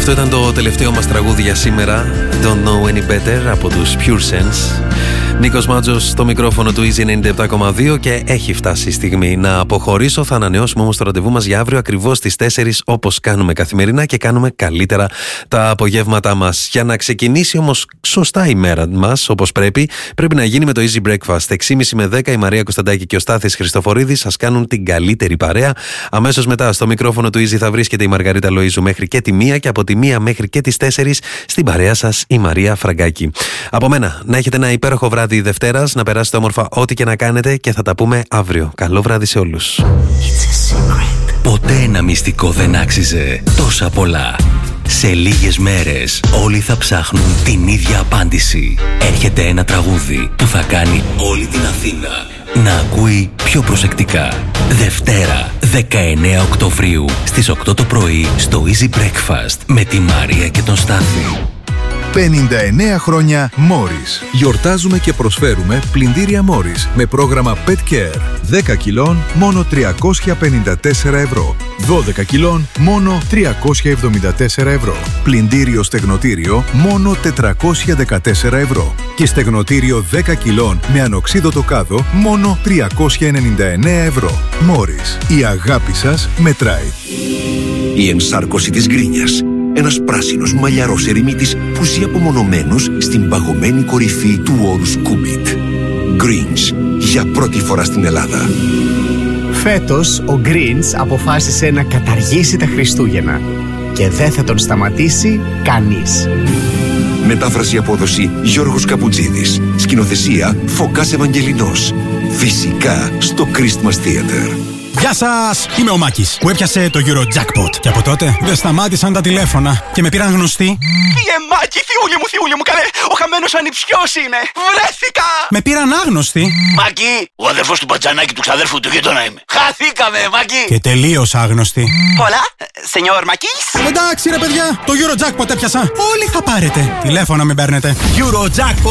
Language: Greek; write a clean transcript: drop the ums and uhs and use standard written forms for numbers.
Αυτό ήταν το τελευταίο μας τραγούδι για σήμερα. Don't know any better από τους Pure Sense. Νίκος Μάτζος στο μικρόφωνο του Easy 97,2 και έχει φτάσει η στιγμή να αποχωρήσω. Θα ανανεώσουμε όμως το ραντεβού μας για αύριο ακριβώς στις 4, όπως κάνουμε καθημερινά και κάνουμε καλύτερα τα απογεύματά μας. Για να ξεκινήσει όμως σωστά η μέρα μας, όπως πρέπει να γίνει με το Easy Breakfast. 6.30 με 10 η Μαρία Κωνσταντάκη και ο Στάθης Χριστοφορίδης σας κάνουν την καλύτερη παρέα. Αμέσως μετά στο μικρόφωνο του Easy θα βρίσκεται η Μαργαρίτα Λοΐζου μέχρι και τη 1 και από τη 1 μέχρι και τις 4 στην παρέα σας η Μαρία Φραγκάκη. Από μένα να έχετε ένα υπέροχο βράδυ Δευτέρας, να περάσετε όμορφα ό,τι και να κάνετε και θα τα πούμε αύριο. Καλό βράδυ σε όλους. Ποτέ ένα μυστικό δεν άξιζε τόσα πολλά. Σε λίγες μέρες όλοι θα ψάχνουν την ίδια απάντηση. Έρχεται ένα τραγούδι που θα κάνει όλη την Αθήνα να ακούει πιο προσεκτικά. Δευτέρα, 19 Οκτωβρίου στις 8 το πρωί στο Easy Breakfast με τη Μαρία και τον Στάθη. 59 χρόνια Morris. Γιορτάζουμε και προσφέρουμε πλυντήρια Morris με πρόγραμμα Pet Care. 10 κιλών μόνο 354 ευρώ. 12 κιλών μόνο 374 ευρώ. Πλυντήριο στεγνοτήριο μόνο 414 ευρώ. Και στεγνοτήριο 10 κιλών με ανοξίδωτο κάδο μόνο 399 ευρώ. Morris. Η αγάπη σας μετράει. Η ενσάρκωση της γκρίνιας. Ένας πράσινος μαλλιαρός ερημίτης που ζει απομονωμένος στην παγωμένη κορυφή του όρους Κούμπιτ. Greens, για πρώτη φορά στην Ελλάδα. Φέτος ο Greens αποφάσισε να καταργήσει τα Χριστούγεννα και δεν θα τον σταματήσει κανείς. Μετάφραση απόδοση Γιώργος Καπουτζίδης. Σκηνοθεσία Φωκάς Ευαγγελινός. Φυσικά στο Christmas Theater. Γεια σας! Είμαι ο Μάκης που έπιασε το Eurojackpot. Και από τότε δεν σταμάτησαν τα τηλέφωνα και με πήραν γνωστοί. Μάκη, θειούλη μου, καλέ! Ο χαμένος ανιψιός είμαι! Βρέθηκα! Με πήραν άγνωστοι. Μάκη, ο αδερφός του Μπατζανάκη του ξαδέρφου του γείτονα είμαι. Χαθήκαμε, Μάκη! Και τελείως άγνωστοι. Hola, señor Μάκης. Εντάξει ρε παιδιά, το Eurojackpot έπιασα. Όλοι θα πάρετε. Τηλέφωνα μην παίρνετε. Eurojackpot!